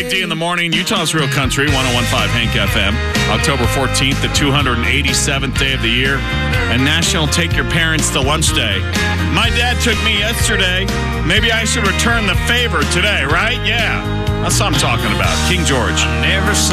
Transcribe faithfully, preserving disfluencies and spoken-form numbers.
Big D in the morning, Utah's Real Country, one oh one point five Hank F M. October fourteenth, the two hundred eighty-seventh day of the year, and National Take Your Parents to Lunch Day. My dad took me yesterday. Maybe I should return the favor today, right? Yeah, that's what I'm talking about. King George. I never saw